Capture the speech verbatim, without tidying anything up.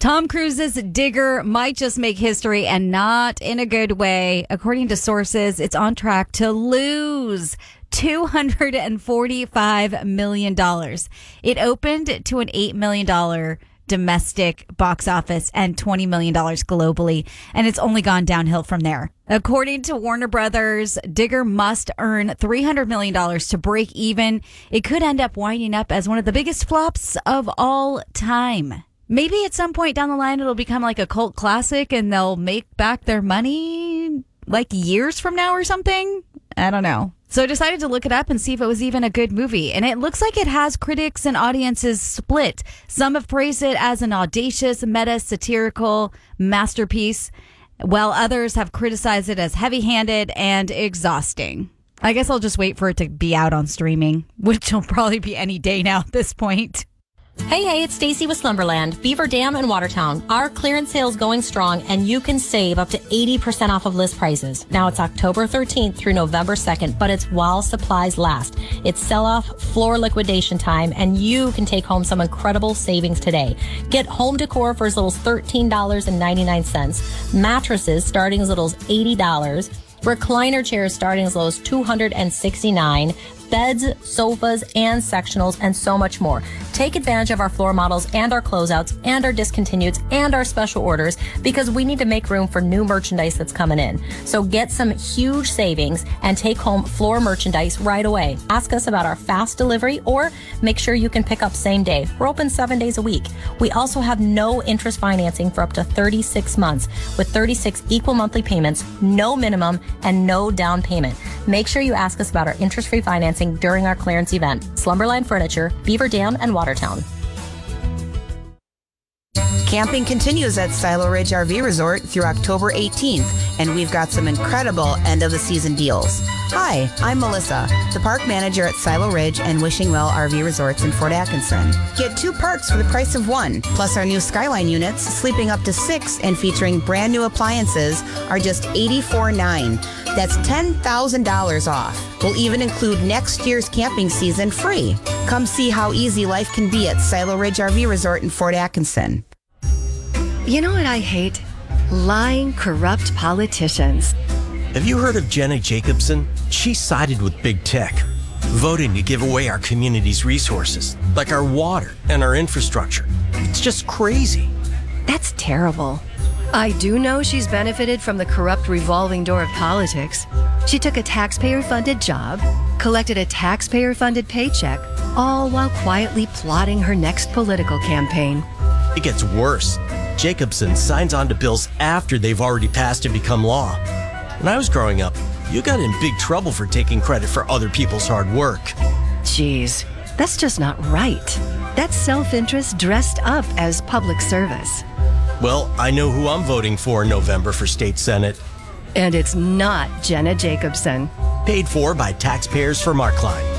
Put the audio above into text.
Tom Cruise's Digger might just make history and not in a good way. According to sources, it's on track to lose two hundred forty-five million dollars. It opened to an eight million dollars domestic box office and twenty million dollars globally, and it's only gone downhill from there. According to Warner Brothers, Digger must earn three hundred million dollars to break even. It could end up winding up as one of the biggest flops of all time. Maybe at some point down the line, it'll become like a cult classic and they'll make back their money like years from now or something. I don't know. So I decided to look it up and see if it was even a good movie. And it looks like it has critics and audiences split. Some have praised it as an audacious, meta-satirical masterpiece, while others have criticized it as heavy-handed and exhausting. I guess I'll just wait for it to be out on streaming, which will probably be any day now at this point. Hey, hey, it's Stacy with Slumberland, Beaver Dam and Watertown. Our clearance sale is going strong, and you can save up to eighty percent off of list prices. Now, it's October thirteenth through November second, but it's while supplies last. It's sell-off floor liquidation time, and you can take home some incredible savings today. Get home decor for as little as thirteen dollars and ninety-nine cents, mattresses starting as little as eighty dollars, recliner chairs starting as low as two hundred sixty-nine dollars, beds, sofas, and sectionals, and so much more. Take advantage of our floor models and our closeouts and our discontinueds and our special orders because we need to make room for new merchandise that's coming in. So get some huge savings and take home floor merchandise right away. Ask us about our fast delivery or make sure you can pick up same day. We're open seven days a week. We also have no interest financing for up to thirty-six months with thirty-six equal monthly payments, no minimum, and no down payment. Make sure you ask us about our interest-free financing during our clearance event. Slumberland Furniture, Beaver Dam, and Watertown. Camping continues at Silo Ridge R V Resort through October eighteenth, and we've got some incredible end-of-the-season deals. Hi, I'm Melissa, the park manager at Silo Ridge and Wishing Well R V Resorts in Fort Atkinson. Get two parks for the price of one, plus our new Skyline units, sleeping up to six and featuring brand new appliances, are just eighty-four dollars and nine cents. That's ten thousand dollars off. We'll even include next year's camping season free. Come see how easy life can be at Silo Ridge R V Resort in Fort Atkinson. You know what I hate? Lying, corrupt politicians. Have you heard of Jenna Jacobson? She sided with big tech, voting to give away our community's resources, like our water and our infrastructure. It's just crazy. That's terrible. I do know she's benefited from the corrupt revolving door of politics. She took a taxpayer-funded job, collected a taxpayer-funded paycheck, all while quietly plotting her next political campaign. It gets worse. Jacobson signs on to bills after they've already passed and become law. When I was growing up, you got in big trouble for taking credit for other people's hard work. Jeez, that's just not right. That's self-interest dressed up as public service. Well, I know who I'm voting for in November for state senate. And it's not Jenna Jacobson. Paid for by taxpayers for Markline.